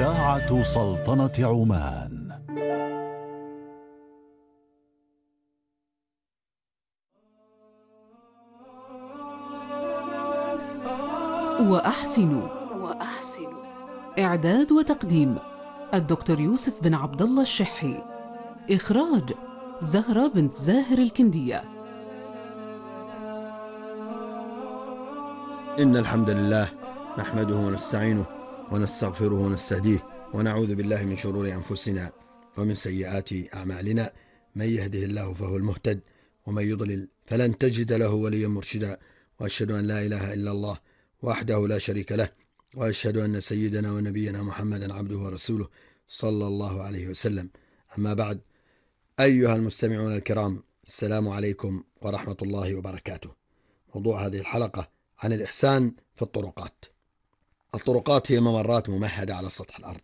إذاعة سلطنة عمان. وأحسن إعداد وتقديم الدكتور يوسف بن عبد الله الشحي. إخراج زهرة بنت زاهر الكندية. إن الحمد لله نحمده ونستعينه ونستغفره ونستهديه ونعوذ بالله من شرور أنفسنا ومن سيئات أعمالنا. من يهده الله فهو المهتد ومن يضلل فلن تجد له وليا مرشدا. وأشهد أن لا إله إلا الله وحده لا شريك له، وأشهد أن سيدنا ونبينا محمدا عبده ورسوله صلى الله عليه وسلم. أما بعد، أيها المستمعون الكرام، السلام عليكم ورحمة الله وبركاته. موضوع هذه الحلقة عن الإحسان في الطرقات. الطرقات هي ممرات ممهدة على سطح الأرض،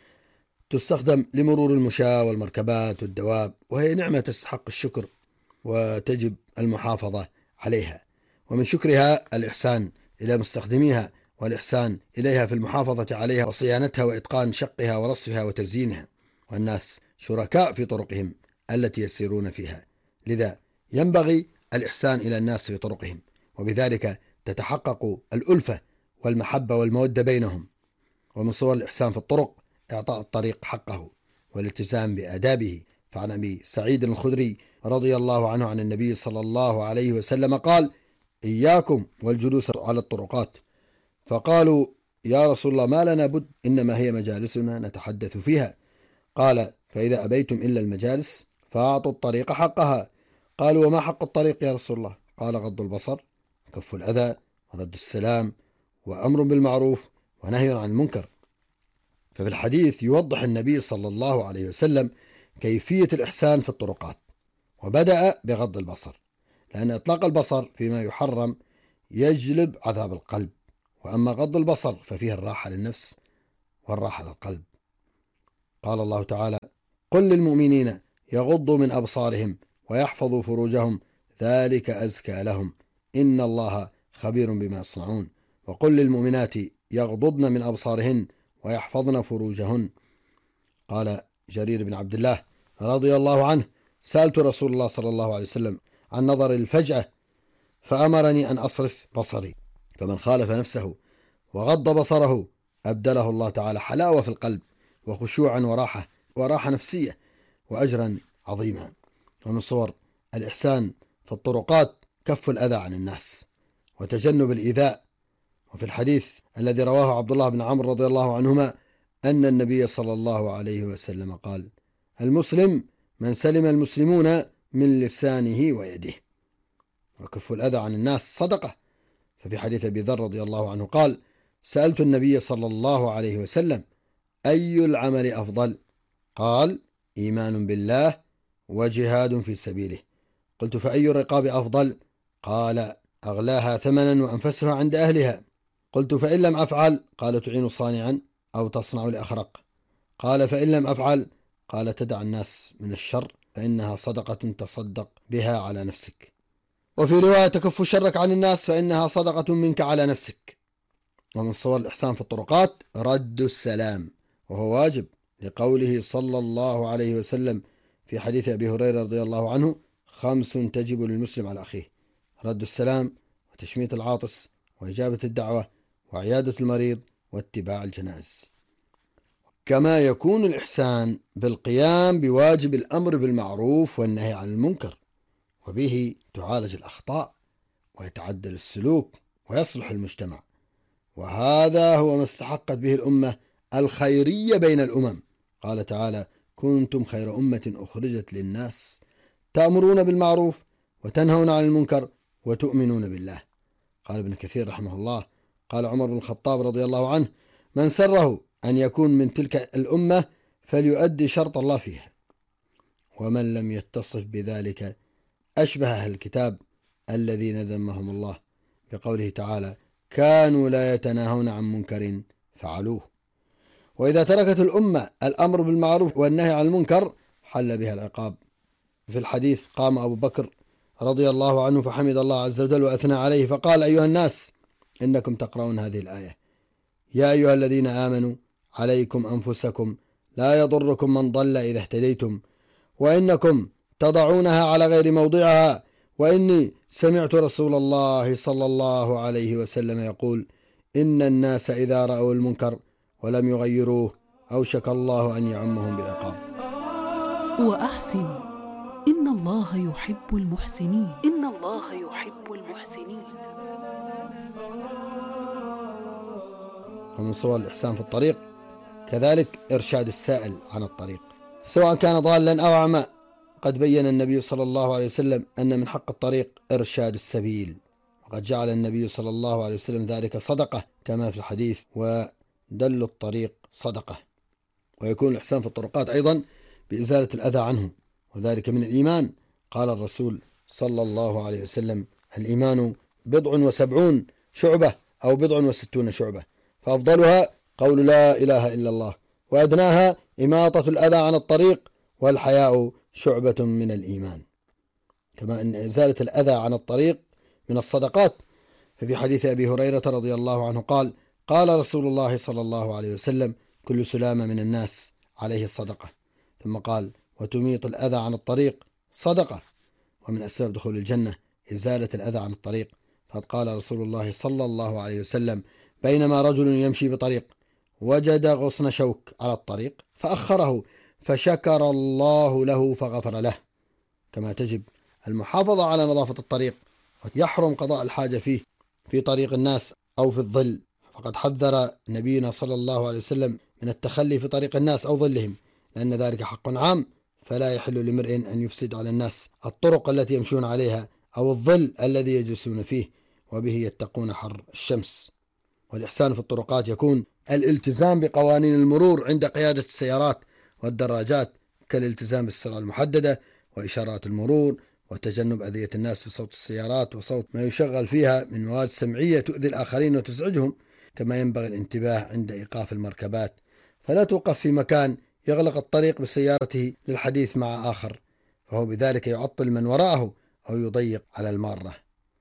تستخدم لمرور المشاة والمركبات والدواب، وهي نعمة تستحق الشكر وتجب المحافظة عليها. ومن شكرها الإحسان إلى مستخدميها، والإحسان إليها في المحافظة عليها وصيانتها وإتقان شقها ورصفها وتزيينها. والناس شركاء في طرقهم التي يسيرون فيها، لذا ينبغي الإحسان إلى الناس في طرقهم، وبذلك تتحقق الألفة والمحبة والمودة بينهم. ومن صور الإحسان في الطرق إعطاء الطريق حقه والالتزام بآدابه. فعن أبي سعيد الخدري رضي الله عنه عن النبي صلى الله عليه وسلم قال: إياكم والجلوس على الطرقات. فقالوا: يا رسول الله، ما لنا بد، إنما هي مجالسنا نتحدث فيها. قال: فإذا أبيتم إلا المجالس فأعطوا الطريق حقها. قالوا: وما حق الطريق يا رسول الله؟ قال: غض البصر، كف الأذى، ورد السلام، وأمر بالمعروف، ونهي عن المنكر. ففي الحديث يوضح النبي صلى الله عليه وسلم كيفية الإحسان في الطرقات، وبدأ بغض البصر، لأن إطلاق البصر فيما يحرم يجلب عذاب القلب، وأما غض البصر ففيه الراحة للنفس والراحة للقلب. قال الله تعالى: قل للمؤمنين يغضوا من أبصارهم ويحفظوا فروجهم ذلك أزكى لهم إن الله خبير بما يصنعون. وقل للمؤمنات يغضضن من أبصارهن ويحفظن فروجهن. قال جرير بن عبد الله رضي الله عنه: سألت رسول الله صلى الله عليه وسلم عن نظر الفجأة فأمرني أن أصرف بصري، فمن خالف نفسه وغض بصره أبدله الله تعالى حلاوة في القلب وخشوعا وراحة نفسية وأجرا عظيما. ومن صور الإحسان في الطرقات كف الأذى عن الناس وتجنب الإيذاء. وفي الحديث الذي رواه عبد الله بن عمرو رضي الله عنهما أن النبي صلى الله عليه وسلم قال: المسلم من سلم المسلمون من لسانه ويده. وكف الأذى عن الناس صدقة. ففي حديث أبي ذر رضي الله عنه قال: سألت النبي صلى الله عليه وسلم: أي العمل أفضل؟ قال: إيمان بالله وجهاد في سبيله. قلت: فأي الرقاب أفضل؟ قال: أغلاها ثمنا وأنفسها عند أهلها. قلت: فإن لم أفعل؟ قال: تعين صانعا أو تصنع لأخرق. قال: فإن لم أفعل؟ قال: تدع الناس من الشر فإنها صدقة تصدق بها على نفسك. وفي رواية: تكف شرك عن الناس فإنها صدقة منك على نفسك. ومن صور الإحسان في الطرقات رد السلام، وهو واجب، لقوله صلى الله عليه وسلم في حديث أبي هريرة رضي الله عنه: 5 تجب للمسلم على أخيه: رد السلام، وتشميت العاطس، وإجابة الدعوة، وعيادة المريض، واتباع الجنائز. كما يكون الإحسان بالقيام بواجب الأمر بالمعروف والنهي عن المنكر، وبه تعالج الأخطاء ويتعدل السلوك ويصلح المجتمع. وهذا هو ما استحقت به الأمة الخيرية بين الأمم. قال تعالى: كنتم خير أمة أخرجت للناس تأمرون بالمعروف وتنهون عن المنكر وتؤمنون بالله. قال ابن كثير رحمه الله: قال عمر بن الخطاب رضي الله عنه: من سره أن يكون من تلك الأمة فليؤدي شرط الله فيها، ومن لم يتصف بذلك أشبه أهل الكتاب الذين ذمهم الله بقوله تعالى: كانوا لا يتناهون عن منكر فعلوه. وإذا تركت الأمة الأمر بالمعروف والنهي عن المنكر حل بها العقاب. في الحديث: قام أبو بكر رضي الله عنه فحمد الله عز وجل وأثنى عليه فقال: أيها الناس، إنكم تقرؤون هذه الآية: يا أيها الذين آمنوا عليكم أنفسكم لا يضركم من ضل إذا اهتديتم، وإنكم تضعونها على غير موضعها، وإني سمعت رسول الله صلى الله عليه وسلم يقول: إن الناس إذا رأوا المنكر ولم يغيروه أوشك الله أن يعمهم بعقاب. وأحسن إن الله يحب المحسنين. إن الله يحب المحسنين. ومن صور الإحسان في الطريق كذلك إرشاد السائل عن الطريق سواء كان ضالا أو أعمى. قد بين النبي صلى الله عليه وسلم أن من حق الطريق إرشاد السبيل، وقد جعل النبي صلى الله عليه وسلم ذلك صدقة كما في الحديث: ودل الطريق صدقة. ويكون الإحسان في الطرقات أيضا بإزالة الأذى عنه، وذلك من الإيمان. قال الرسول صلى الله عليه وسلم: الإيمان 70 شعبة أو 60 شعبة، فأفضلها قول لا إله إلا الله، وأدناها إماطة الأذى عن الطريق، والحياء شعبة من الإيمان. كما أن إزالة الأذى عن الطريق من الصدقات. ففي حديث أبي هريرة رضي الله عنه قال: قال رسول الله صلى الله عليه وسلم: كل سلامة من الناس عليه الصدقة. ثم قال: وتميط الأذى عن الطريق صدقة. ومن أسباب دخول الجنة إزالة الأذى عن الطريق. فقد قال رسول الله صلى الله عليه وسلم: بينما رجل يمشي بطريق وجد غصن شوك على الطريق فأخره، فشكر الله له فغفر له. كما تجب المحافظة على نظافة الطريق، ويحرم قضاء الحاجة فيه في طريق الناس أو في الظل. فقد حذر نبينا صلى الله عليه وسلم من التخلي في طريق الناس أو ظلهم، لأن ذلك حق عام، فلا يحل لامرئ أن يفسد على الناس الطرق التي يمشون عليها أو الظل الذي يجلسون فيه، وبه يتقون حر الشمس. والإحسان في الطرقات يكون الالتزام بقوانين المرور عند قيادة السيارات والدراجات، كالالتزام بالسرعة المحددة وإشارات المرور، وتجنب أذية الناس بصوت السيارات وصوت ما يشغل فيها من مواد سمعية تؤذي الآخرين وتزعجهم. كما ينبغي الانتباه عند إيقاف المركبات، فلا توقف في مكان يغلق الطريق بسيارته للحديث مع آخر، فهو بذلك يعطل من وراءه أو يضيق على المارة.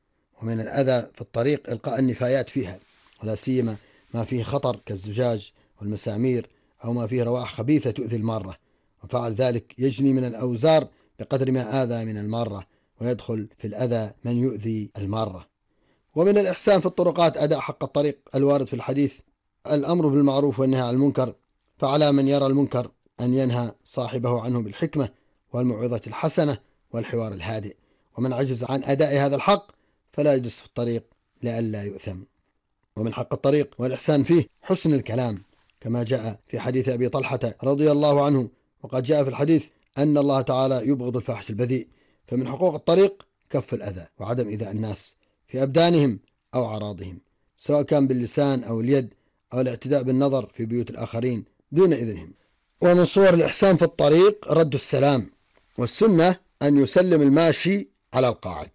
ومن الأذى في الطريق إلقاء النفايات فيها، ولا سيما ما فيه خطر كالزجاج والمسامير، أو ما فيه روائح خبيثة تؤذي المارة، وفعل ذلك يجني من الأوزار بقدر ما آذى من المارة، ويدخل في الأذى من يؤذي المارة. ومن الإحسان في الطرقات أداء حق الطريق الوارد في الحديث: الأمر بالمعروف والنهي عن المنكر، فعلى من يرى المنكر أن ينهى صاحبه عنه بالحكمة والموعظة الحسنة والحوار الهادئ، ومن عجز عن أداء هذا الحق فلا يجلس في الطريق لئلا يؤثم. ومن حق الطريق والإحسان فيه حسن الكلام، كما جاء في حديث أبي طلحة رضي الله عنه. وقد جاء في الحديث أن الله تعالى يبغض الفاحش البذيء. فمن حقوق الطريق كف الأذى وعدم إيذاء الناس في أبدانهم أو أعراضهم، سواء كان باللسان أو اليد، أو الاعتداء بالنظر في بيوت الآخرين دون إذنهم. ومن صور الإحسان في الطريق رد السلام، والسنة أن يسلم الماشي على القاعد،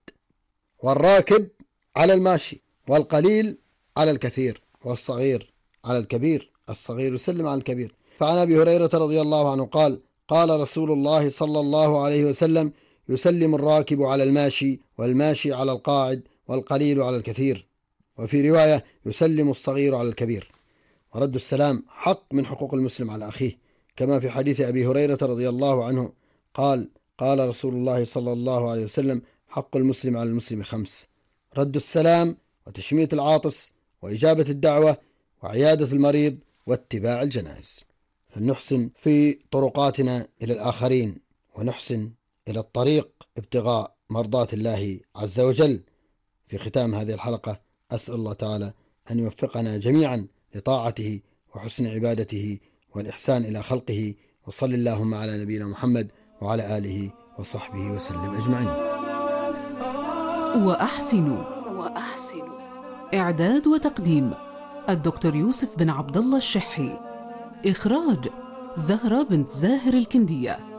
والراكب على الماشي، والقليل على الكثير، والصغير على الكبير. الصغير يسلم على الكبير. فعن أبي هريرة رضي الله عنه قال: قال رسول الله صلى الله عليه وسلم: يسلم الراكب على الماشي، والماشي على القاعد، والقليل على الكثير. وفي رواية: يسلم الصغير على الكبير. ورد السلام حق من حقوق المسلم على أخيه، كما في حديث أبي هريرة رضي الله عنه قال: قال رسول الله صلى الله عليه وسلم: حق المسلم على المسلم 5: رد السلام، وتشميت العاطس، وإجابة الدعوة، وعيادة المريض، واتباع الجنائز. فلنحسن في طرقاتنا إلى الآخرين، ونحسن إلى الطريق ابتغاء مرضات الله عز وجل. في ختام هذه الحلقة أسأل الله تعالى أن يوفقنا جميعا لطاعته وحسن عبادته والإحسان إلى خلقه. وصل اللهم على نبينا محمد وعلى آله وصحبه وسلم أجمعين. وأحسنوا. إعداد وتقديم الدكتور يوسف بن عبد الله الشحي. إخراج زهرة بنت زاهر الكندية.